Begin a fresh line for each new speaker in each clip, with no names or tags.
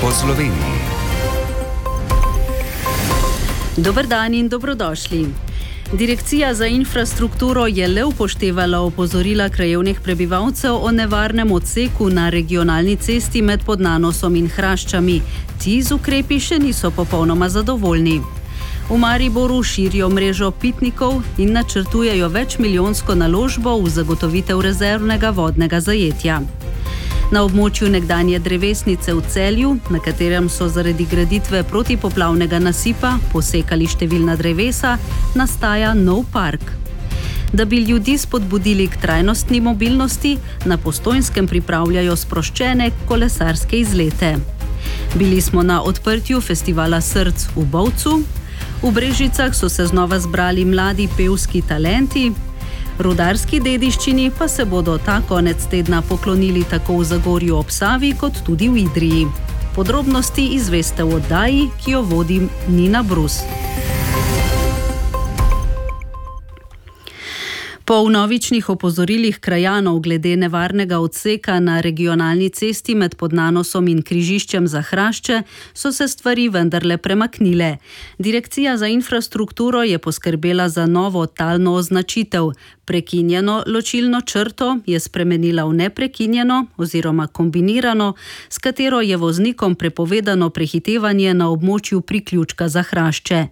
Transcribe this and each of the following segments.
po Sloveniji.
Dober dan in dobrodošli. Direkcija za infrastrukturo je le upoštevala opozorila krajevnih prebivalcev o nevarnem odseku na regionalni cesti med Podnanosom in Hraščami. Ti z ukrepi še niso popolnoma zadovoljni. V Mariboru širijo mrežo pitnikov in načrtujejo večmilijonsko naložbo v zagotovitev rezervnega vodnega zajetja. Na območju nekdanje drevesnice v Celju, na katerem so zaradi graditve protipoplavnega nasipa posekali številna drevesa, nastaja nov park. Da bi ljudi spodbudili k trajnostni mobilnosti, na Postojnskem pripravljajo sproščene kolesarske izlete. Bili smo na odprtju festivala Src v Bovcu, v Brežicah so se znova zbrali mladi pevski talenti, rudarski dediščini pa se bodo ta konec tedna poklonili tako v Zagorju ob Savi kot tudi v Idriji. Podrobnosti izveste v oddaji, ki jo vodi Nina Brus. Po vnovičnih opozorilih krajanov glede nevarnega odseka na regionalni cesti med Podnanosom in križiščem za Hrašče so se stvari vendarle premaknile. Direkcija za infrastrukturo je poskrbela za novo talno označitev. Prekinjeno ločilno črto je spremenila v neprekinjeno oziroma kombinirano, s katero je voznikom prepovedano prehitevanje na območju priključka za Hrašče.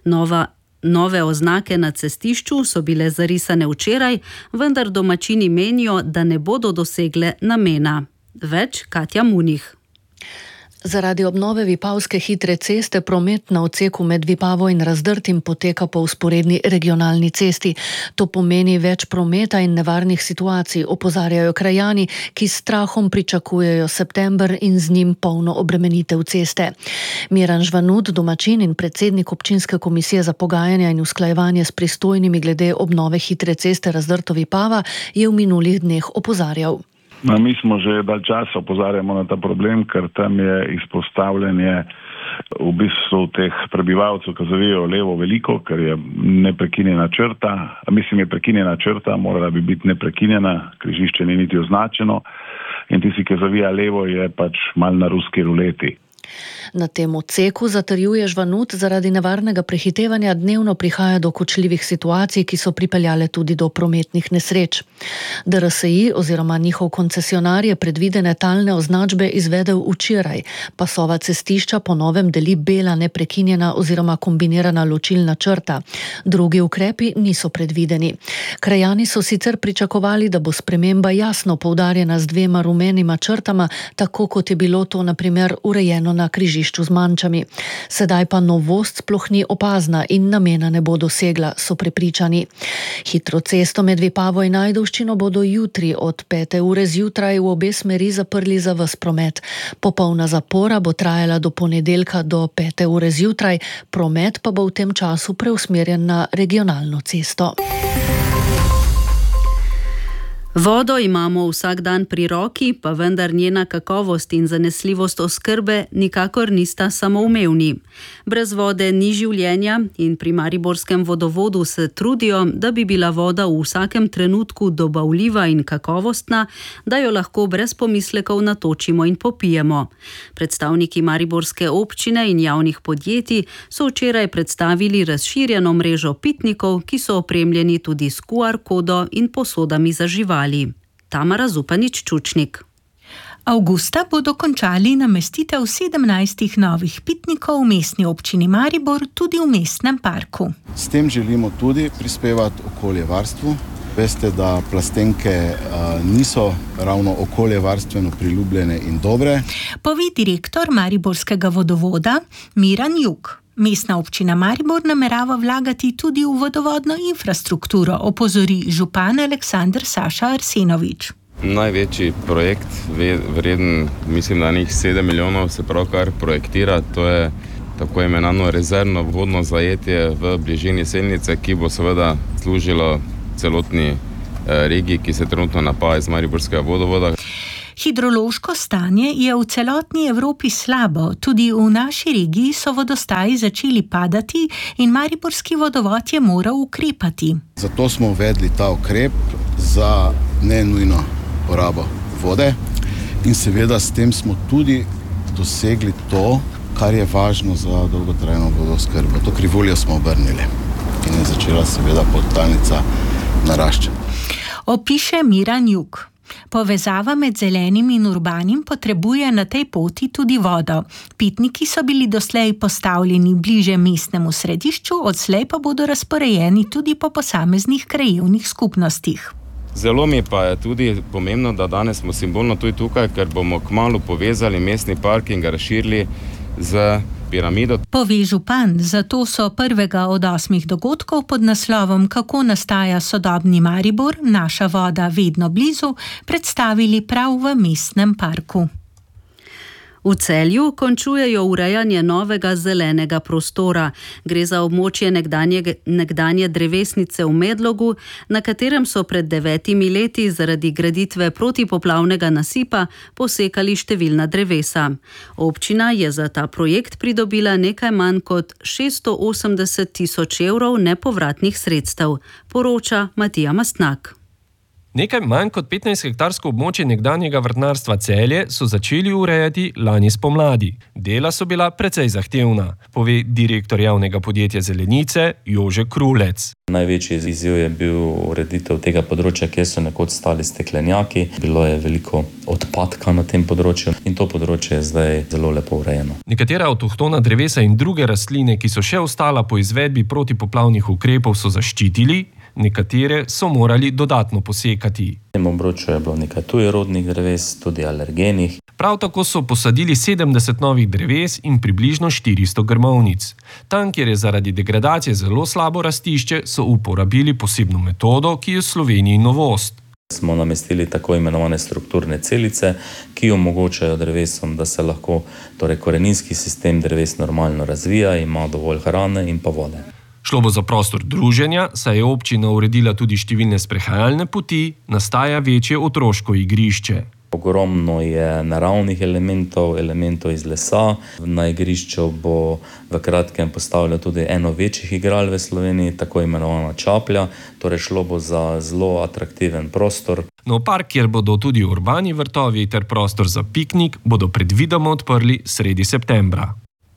Nove oznake na cestišču so bile zarisane včeraj, vendar domačini menijo, da ne bodo dosegle namena. Več Katja Munih.
Zaradi obnove vipavske hitre ceste promet na odseku med Vipavo in Razdrtim poteka po vzporedni regionalni cesti. To pomeni več prometa in nevarnih situacij, opozarjajo krajani, ki s strahom pričakujejo september in z njim polno obremenitev ceste. Miran Žvanut, domačin in predsednik občinske komisije za pogajanja in usklajevanje s pristojnimi glede obnove hitre ceste Razdrto-Vipava, je v minulih dneh opozarjal.
Mi smo že dalj časa opozarjamo na ta problem, ker tam je izpostavljanje v bistvu teh prebivalcev, ki zavijajo levo veliko, ker je neprekinjena črta. Je prekinjena črta, morala bi biti neprekinjena, križišče ni niti označeno in tisti, ki zavija levo, je pač mal na ruski ruleti.
Na tem odseku, zatrjuje Žvanut, zaradi nevarnega prehitevanja dnevno prihaja do kočljivih situacij, ki so pripeljale tudi do prometnih nesreč. DRSI oziroma njihov koncesionar je predvidene talne označbe izvedel včeraj. Pasova cestišča po novem deli bela neprekinjena oziroma kombinirana ločilna črta. Drugi ukrepi niso predvideni. Krajani so sicer pričakovali, da bo sprememba jasno poudarjena z dvema rumenima črtama, tako kot je bilo to na primer urejeno na križišču z Mančami. Sedaj pa novost sploh ni opazna in namena ne bo dosegla, so prepričani. Hitro cesto med Vipavo in Ajdovščino bodo jutri od 5. ure zjutraj v obe smeri zaprli za ves promet. Popolna zapora bo trajala do ponedeljka do 5. ure zjutraj, promet pa bo v tem času preusmerjen na regionalno cesto.
Vodo imamo vsak dan pri roki, pa vendar njena kakovost in zanesljivost oskrbe nikakor nista samoumevni. Brez vode ni življenja in pri mariborskem vodovodu se trudijo, da bi bila voda v vsakem trenutku dobavljiva in kakovostna, da jo lahko brez pomislekov natočimo in popijemo. Predstavniki mariborske občine in javnih podjetij so včeraj predstavili razširjeno mrežo pitnikov, ki so opremljeni tudi s QR kodo in posodami za živali. Tamara Zupanič-Čučnik.
Avgusta bodo končali namestitev 17 novih pitnikov v mestni občini Maribor tudi v mestnem parku.
S tem želimo tudi prispevati okoljevarstvu. Veste, da plastenke niso ravno okoljevarstveno priljubljene in dobre.
Pove direktor mariborskega vodovoda Miran Jug. Mestna občina Maribor namerava vlagati tudi v vodovodno infrastrukturo, opozori župan Aleksander Saša Arsenovič.
Največji projekt, vreden, mislim, da njih 7 milijonov se pravkar projektira, to je tako imenovano rezervno vodno zajetje v bližini Selnice, ki bo seveda služilo celotni regiji, ki se trenutno napaja iz mariborskega vodovoda.
Hidrološko stanje je v celotni Evropi slabo, tudi v naši regiji so vodostaji začeli padati in mariborski vodovod je moral ukrepati.
Zato smo uvedli ta ukrep za nenujno porabo vode in seveda s tem smo tudi dosegli to, kar je važno za dolgotrajno vodooskrbo. To krivuljo smo obrnili in je začela seveda podtalnica naraščati.
Opiše Miran Jug. Povezava med zelenim in urbanim potrebuje na tej poti tudi vodo. Pitniki so bili doslej postavljeni bliže mestnemu središču, odslej pa bodo razporejeni tudi po posameznih krajevnih skupnostih.
Zelo mi pa je tudi pomembno, da danes smo simbolno tudi tukaj, ker bomo kmalu povezali mestni park in ga razširili z piramido.
Pove župan, zato so prvega od 8 dogodkov pod naslovom Kako nastaja sodobni Maribor, naša voda vedno blizu, predstavili prav v mestnem parku.
V Celju končujejo urejanje novega zelenega prostora. Gre za območje nekdanje drevesnice v Medlogu, na katerem so pred 9 leti zaradi graditve protipoplavnega nasipa posekali številna drevesa. Občina je za ta projekt pridobila nekaj manj kot 680 000 evrov nepovratnih sredstev, poroča Matija Mastnak.
Nekaj manj kot 15-hektarsko območje nekdanjega vrtnarstva Celje so začeli urejati lani spomladi. Dela so bila precej zahtevna, pove direktor javnega podjetja Zelenice Jože Krulec.
Največji izziv je bil ureditev tega področja, kjer so nekoč stali steklenjaki. Bilo je veliko odpadka na tem področju in to področje je zdaj zelo lepo urejeno.
Nekatera avtohtona drevesa in druge rastline, ki so še ostala po izvedbi protipoplavnih ukrepov, so zaščitili, nekatere so morali dodatno posekati.
V tem območju je bilo nekaj tujerodnih dreves, tudi alergenih.
Prav tako so posadili 70 novih dreves in približno 400 grmovnic. Tam, kjer je zaradi degradacije zelo slabo rastišče, so uporabili posebno metodo, ki je v Sloveniji novost.
Smo namestili tako imenovane strukturne celice, ki omogočajo drevesom, da se lahko koreninski sistem dreves normalno razvija, ima dovolj hrane in pa vode.
Šlo bo za prostor druženja, saj je občina uredila tudi številne sprehajalne poti, nastaja večje otroško igrišče.
Ogromno je naravnih elementov iz lesa. Na igrišču bo v kratkem postavljal tudi eno večjih igral v Sloveniji, tako imenovana Čaplja, torej šlo bo za zelo atraktiven prostor.
No, park, kjer bodo tudi urbani vrtovi ter prostor za piknik, bodo predvidoma odprli sredi septembra.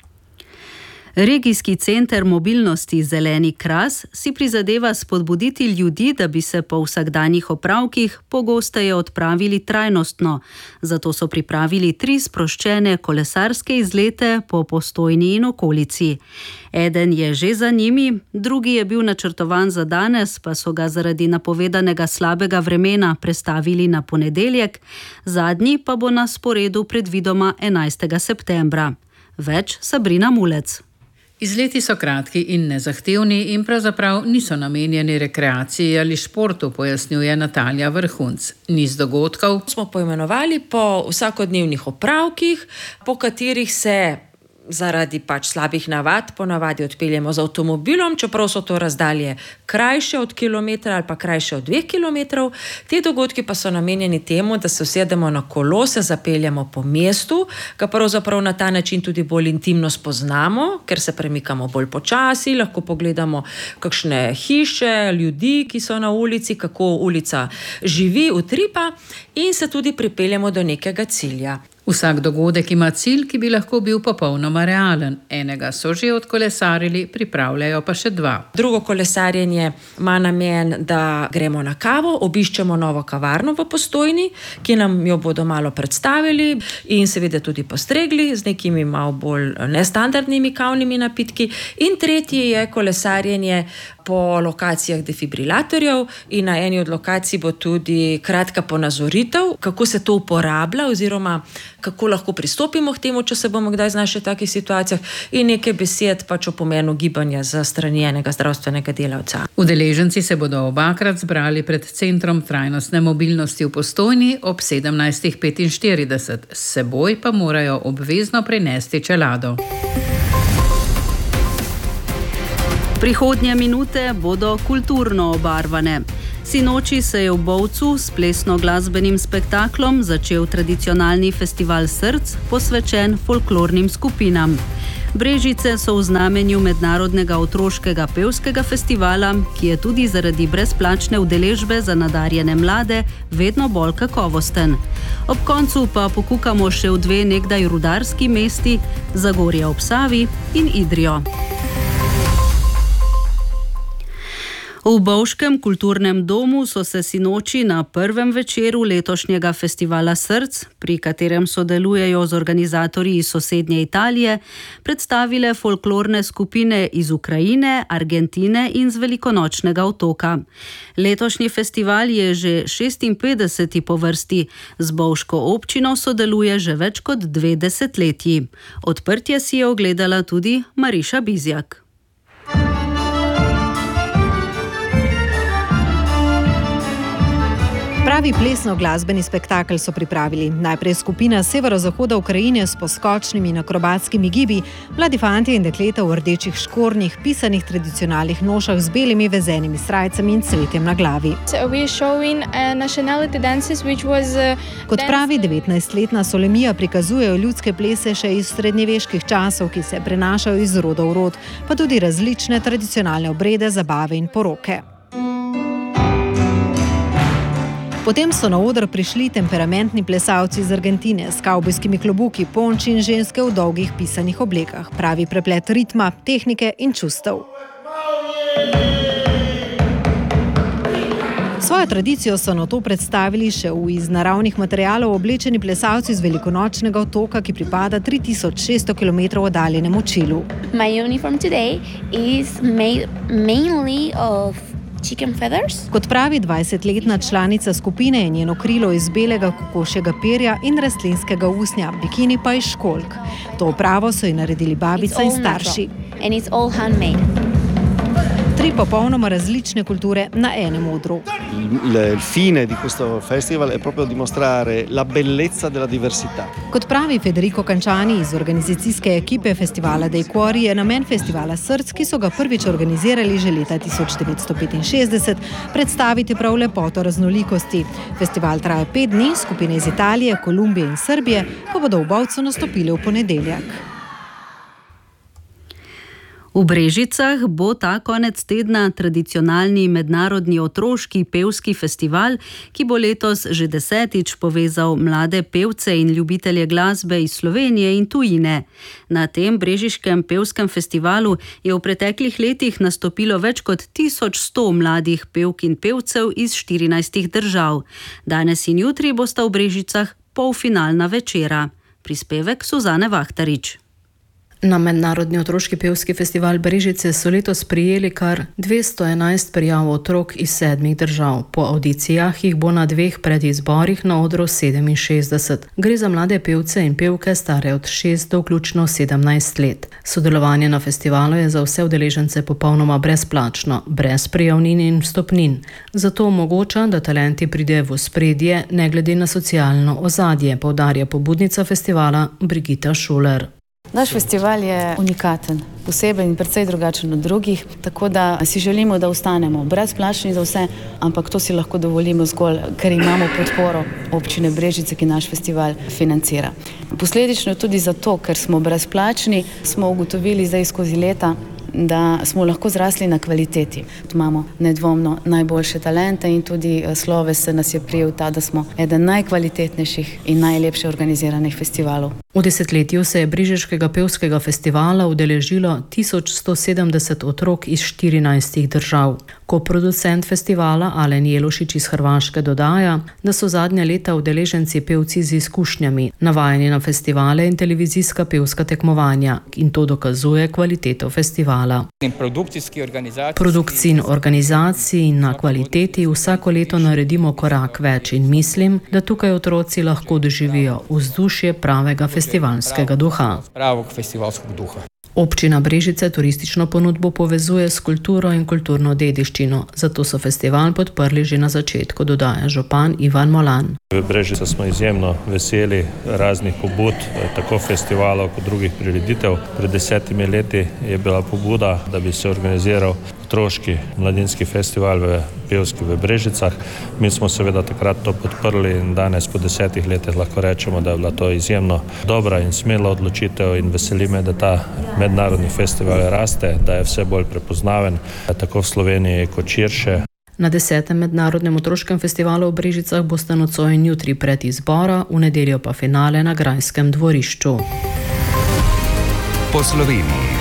Regijski center mobilnosti Zeleni Kras si prizadeva spodbuditi ljudi, da bi se po vsakdanjih opravkih pogosteje odpravili trajnostno. Zato so pripravili 3 sproščene kolesarske izlete po Postojni in okolici. Eden je že za njimi, drugi je bil načrtovan za danes, pa so ga zaradi napovedanega slabega vremena prestavili na ponedeljek, zadnji pa bo na sporedu predvidoma 11. septembra. Več Sabrina Mulec.
Izleti so kratki in nezahtevni in pravzaprav niso namenjeni rekreaciji ali športu, pojasnjuje Natalija Vrhunc. Niz dogodkov
smo poimenovali po vsakodnevnih opravkih, po katerih se zaradi slabih navad ponavadi odpeljemo z avtomobilom, čeprav so to razdalje krajše od kilometra ali pa krajše od 2 kilometrov. Te dogodki pa so namenjeni temu, da se usedemo na kolo, se zapeljemo po mestu, ga pravzaprav na ta način tudi bolj intimno spoznamo, ker se premikamo bolj počasi, lahko pogledamo kakšne hiše, ljudi, ki so na ulici, kako ulica živi, utripa in se tudi pripeljemo do nekega cilja.
Vsak dogodek ima cilj, ki bi lahko bil popolnoma realen. Enega so že odkolesarili, pripravljajo pa še 2.
Drugo kolesarjenje ima namen, da gremo na kavo, obiščemo novo kavarno v Postojni, ki nam jo bodo malo predstavili in seveda tudi postregli z nekimi malo bolj nestandardnimi kavnimi napitki. In tretji je kolesarjenje po lokacijah defibrilatorjev in na eni od lokacij bo tudi kratka ponazoritev, kako se to uporablja oziroma kako lahko pristopimo k temu, če se bomo kdaj znašli v takih situacijah, in nekaj besed o pomenu gibanja za strani enega zdravstvenega delavca.
Udeleženci se bodo obakrat zbrali pred Centrom trajnostne mobilnosti v Postojni ob 17:45. S seboj pa morajo obvezno prinesti čelado.
Prihodnje minute bodo kulturno obarvane. Sinoči se je v Bovcu s plesno-glasbenim spektaklom začel tradicionalni festival src, posvečen folklornim skupinam. Brežice so v znamenju Mednarodnega otroškega pevskega festivala, ki je tudi zaradi brezplačne udeležbe za nadarjene mlade vedno bolj kakovosten. Ob koncu pa pokukamo še v 2 nekdaj rudarski mesti, Zagorje ob Savi in Idrijo. V Bovškem kulturnem domu so se sinoči na prvem večeru letošnjega festivala Src, pri katerem sodelujejo z organizatorji iz sosednje Italije, predstavile folklorne skupine iz Ukrajine, Argentine in z Velikonočnega otoka. Letošnji festival je že 56. po vrsti, z Bovško občino sodeluje že več kot 2 desetletji. Odprtje si je ogledala tudi Mariša Bizjak.
Pravi plesno-glasbeni spektakel so pripravili. Najprej skupina severozahoda Ukrajine s poskočnimi in akrobatskimi gibi, mladi fantje in dekleta v rdečih škornjih, pisanih tradicionalnih nošah z belimi vezenimi srajcami in cvetjem na glavi. Kot pravi 19-letna Solemija, prikazujejo ljudske plese še iz srednjeveških časov, ki se prenašajo iz roda v rod, pa tudi različne tradicionalne obrede, zabave in poroke. Potem so na oder prišli temperamentni plesalci iz Argentine s kavbojskimi klobuki, ponči in ženske v dolgih pisanih oblekah. Pravi preplet ritma, tehnike in čustev. Svojo tradicijo so nato predstavili še v iz naravnih materialov oblečeni plesalci z Velikonočnega otoka, ki pripada 3600 km oddaljenemu Čilu.
My uniform today is made mainly of chicken feathers.
Kot pravi 20-letna članica skupine, je njeno krilo iz belega kokošjega perja in rastlinskega usnja, bikini pa iz školjk. To opravo so ji naredili babica in starši.
And it's all handmade.
3 popolnoma različne kulture na enem odru.
Il fine di questo festival è proprio dimostrare la bellezza della diversità.
Kot pravi Federico Cančani iz organizacijske ekipe festivala Dei Cuori, je namen festivala Src, ki so ga prvič organizirali že leta 1965, predstaviti prav lepoto raznolikosti. Festival traja 5 dni, skupine iz Italije, Kolumbije in Srbije pa bodo v Bovcu nastopili v ponedeljek.
V Brežicah bo ta konec tedna tradicionalni mednarodni otroški pevski festival, ki bo letos že 10. povezal mlade pevce in ljubitelje glasbe iz Slovenije in tujine. Na tem brežiškem pevskem festivalu je v preteklih letih nastopilo več kot 1100 mladih pevk in pevcev iz 14 držav. Danes in jutri bosta v Brežicah polfinalna večera. Prispevek Suzane Vahtarič.
Na Mednarodni otroški pevski festival Brežice so letos prijeli kar 211 prijav otrok iz 7 držav. Po audicijah jih bo na 2 predizborih na odru 67. Gre za mlade pevce in pevke stare od 6 do vključno 17 let. Sodelovanje na festivalu je za vse udeležence popolnoma brezplačno, brez prijavnin in vstopnin. Zato omogoča, da talenti pridejo v ospredje, ne glede na socialno ozadje, poudarja pobudnica festivala Brigita Šuler.
Naš festival je unikaten, poseben in precej drugačen od drugih, tako da si želimo, da ostanemo brezplačni za vse, ampak to si lahko dovolimo zgolj, ker imamo podporo občine Brežice, ki naš festival financira. Posledično tudi zato, ker smo brezplačni, smo ugotovili zdaj skozi leta, da smo lahko zrasli na kvaliteti. Imamo nedvomno najboljše talente in tudi sloves se nas je prijel ta, da smo eden najkvalitetnejših in najlepše organiziranih festivalov.
V desetletju se je Brežiškega pevskega festivala udeležilo 1170 otrok iz 14 držav. Koproducent festivala Alen Jelušič iz Hrvaške dodaja, da so zadnja leta udeleženci pevci z izkušnjami, navajeni na festivale in televizijska pevska tekmovanja, in to dokazuje kvaliteto festivala. Produkciji in organizaciji in na kvaliteti vsako leto naredimo korak več in mislim, da tukaj otroci lahko doživijo vzdušje pravega festivalskega duha. Občina Brežice turistično ponudbo povezuje s kulturo in kulturno dediščino, zato so festival podprli že na začetku, dodaja župan Ivan Molan.
V Brežice smo izjemno veseli raznih pobud, tako festivalov kot drugih prireditev. Pred 10 leti je bila pobuda, da bi se organiziral otroški mladinski festival v Pevski v Brežicah. Mi smo seveda takrat to podprli in danes po 10 letih lahko rečemo, da je bila to izjemno dobra in smela odločitev in veseli me, da ta mednarodni festival raste, da je vse bolj prepoznaven, tako v Sloveniji kot širše.
Na 10. mednarodnem otroškem festivalu v Brežicah boste nocoj in jutri pred izbora, v nedeljo pa finale na Grajskem dvorišču.
Po Sloveniji.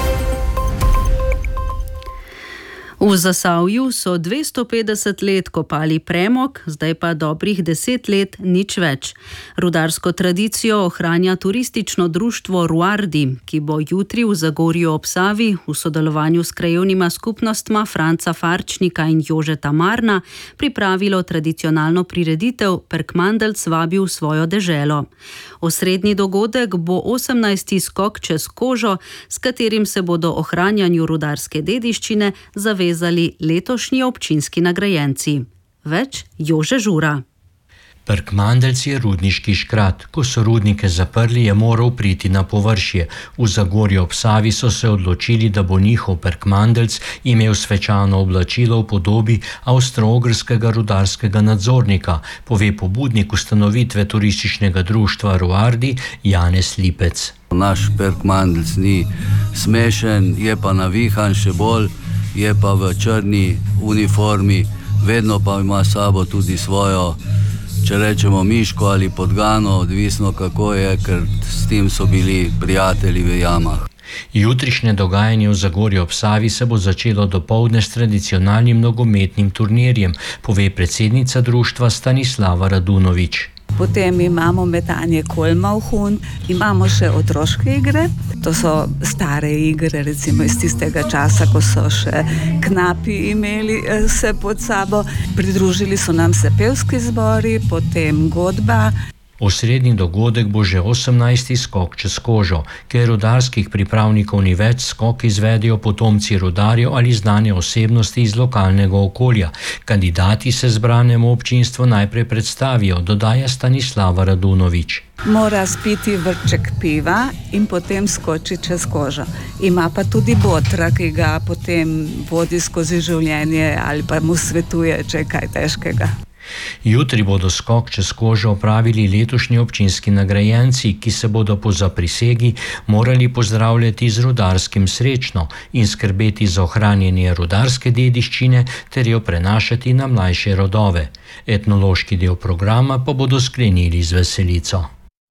V Zasavju so 250 let kopali premog, zdaj pa dobrih 10 let nič več. Rudarsko tradicijo ohranja turistično društvo Ruardi, ki bo jutri v Zagorju ob Savi v sodelovanju s krajevnima skupnostma Franca Farčnika in Jožeta Marna pripravilo tradicionalno prireditev Perkmandeljc vabi v svojo deželo. Osrednji dogodek bo 18. skok čez kožo, s katerim se bodo ohranjanju rudarske dediščine zavezali letošnji občinski nagrajenci. Več Jože Žura.
Perkmandeljc je rudniški škrat. Ko so rudnike zaprli, je moral priti na površje. V Zagorju ob Savi so se odločili, da bo njihov Perkmandeljc imel svečano oblačilo v podobi avstro-ogrskega rudarskega nadzornika, pove pobudnik ustanovitve turističnega društva Ruardi Janez Lipec.
Naš Perkmandeljc ni smešen, je pa navihan še bolj, je pa v črni uniformi, vedno pa ima sabo tudi svojo, če rečemo miško ali podgano, odvisno kako je, ker s tem so bili prijatelji v jamah.
Jutrišnje dogajanje v Zagorju ob Savi se bo začelo dopoldne s tradicionalnim nogometnim turnirjem, pove predsednica društva Stanislava Radunović.
Potem imamo metanje kolma v hund, imamo še otroške igre, to so stare igre, recimo iz tistega časa, ko so še knapi imeli se pod sabo. Pridružili so nam se pevski zbori, potem godba.
Osrednji dogodek bo že 18. skok čez kožo. Ker rudarskih pripravnikov ni več, skok izvedijo potomci rudarjev ali znane osebnosti iz lokalnega okolja. Kandidati se zbranemu občinstvu najprej predstavijo, dodaja Stanislava Radunović.
Mora spiti vrček piva in potem skoči čez kožo. Ima pa tudi botra, ki ga potem vodi skozi življenje ali pa mu svetuje, če je kaj težkega.
Jutri bodo skok čez kožo opravili letošnji občinski nagrajenci, ki se bodo po zaprisegi morali pozdravljati z rudarskim srečno in skrbeti za ohranjanje rudarske dediščine ter jo prenašati na mlajše rodove. Etnološki del programa pa bodo sklenili z veselico.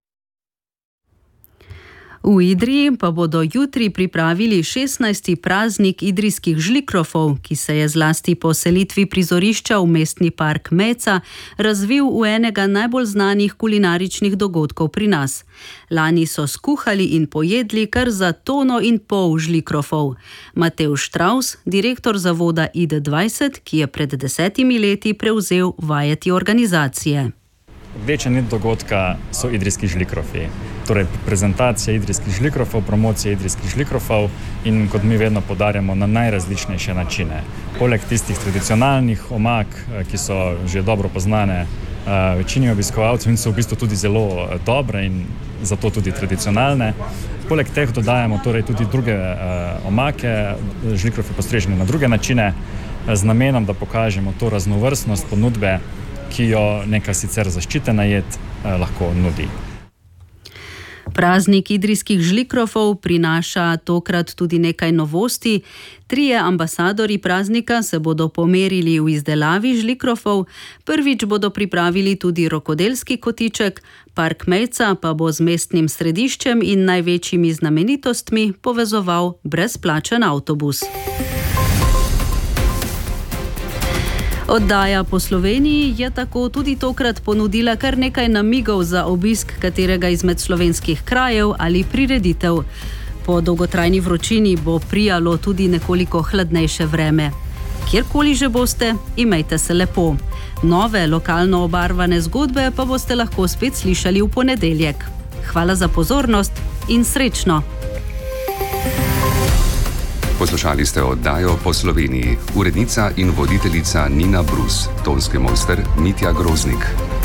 V Idriji pa bodo jutri pripravili 16. praznik idrijskih žlikrofov, ki se je zlasti po selitvi prizorišča v mestni park Meca razvil v enega najbolj znanih kulinaričnih dogodkov pri nas. Lani so skuhali in pojedli kar za 1,5 tone žlikrofov. Matevž Štravs, direktor zavoda ID20, ki je pred 10 leti prevzel vajeti organizacije.
Večja nit dogodka so idrijski žlikrofi. Torej prezentacija idrijskih žlikrofov, promocija idrijskih žlikrofov in kot mi vedno podarjamo na najrazličnejše načine. Poleg tistih tradicionalnih omak, ki so že dobro poznane večini obiskovalcev in so v bistvu tudi zelo dobre in zato tudi tradicionalne. Poleg teh dodajamo torej tudi druge omake, žlikrofi postrežene na druge načine, z namenom, da pokažemo to raznovrstnost ponudbe, ki jo neka sicer zaščitena jed lahko nudi.
Praznik idrijskih žlikrofov prinaša tokrat tudi nekaj novosti. 3 ambasadorji praznika se bodo pomerili v izdelavi žlikrofov. Prvič bodo pripravili tudi rokodelski kotiček, park Meca pa bo z mestnim središčem in največjimi znamenitostmi povezoval brezplačen avtobus. Oddaja po Sloveniji je tako tudi tokrat ponudila kar nekaj namigov za obisk katerega izmed slovenskih krajev ali prireditev. Po dolgotrajni vročini bo prijalo tudi nekoliko hladnejše vreme. Kjerkoli že boste, imejte se lepo. Nove lokalno obarvane zgodbe pa boste lahko spet slišali v ponedeljek. Hvala za pozornost in srečno!
Poslušali ste oddajo po Sloveniji. Urednica in voditeljica Nina Brus, tonski mojster Mitja Groznik.